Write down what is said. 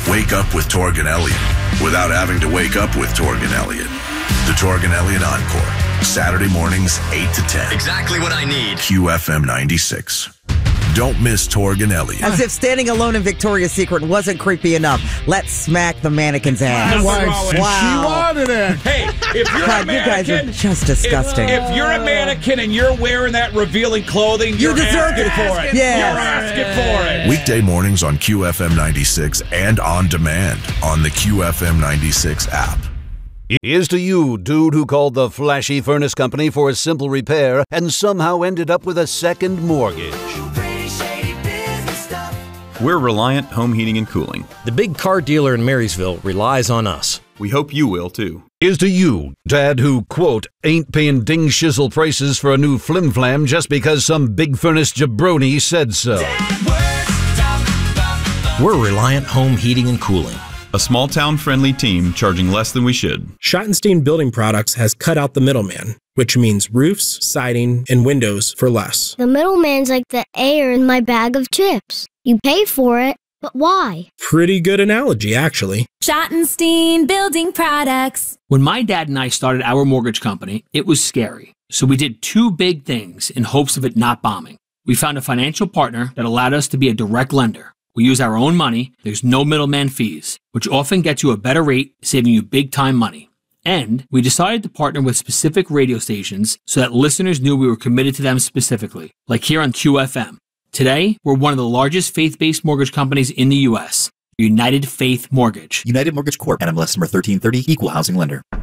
Wake up with Torg and Elliott without having to wake up with Torg and Elliott. The Torg and Elliott Encore. Saturday mornings, 8 to 10. Exactly what I need. QFM 96. Don't miss Torg and Elliott. As if standing alone in Victoria's Secret wasn't creepy enough. Let's smack the mannequin's ass. Wow. She wanted it. Hey, if you're God, a mannequin, you guys are just disgusting. If you're a mannequin and you're wearing that revealing clothing, you're deserve asking it. for it. Yeah. You're asking for it. Weekday mornings on QFM 96 and on demand on the QFM 96 app. Here's to you, dude who called the flashy furnace company for a simple repair and somehow ended up with a second mortgage. We're Reliant Home Heating and Cooling. The big car dealer in Marysville relies on us. We hope you will, too. Here's to you, dad who, quote, ain't paying ding shizzle prices for a new flim-flam just because some big furnace jabroni said so. We're Reliant Home Heating and Cooling. A small-town friendly team charging less than we should. Schottenstein Building Products has cut out the middleman, which means roofs, siding, and windows for less. The middleman's like the air in my bag of chips. You pay for it, but why? Pretty good analogy, actually. Schottenstein Building Products. When my dad and I started our mortgage company, it was scary. So we did two big things in hopes of it not bombing. We found a financial partner that allowed us to be a direct lender. We use our own money, there's no middleman fees, which often gets you a better rate, saving you big time money. And we decided to partner with specific radio stations so that listeners knew we were committed to them specifically, like here on QFM. Today, we're one of the largest faith-based mortgage companies in the U.S., United Faith Mortgage. United Mortgage Corp. NMLS number 1330, Equal Housing Lender.